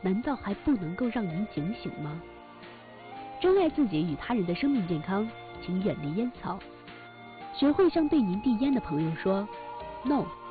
难道还不能够让您警醒吗？珍爱自己与他人的生命健康，请远离烟草。学会向对您递烟的朋友说 “No”。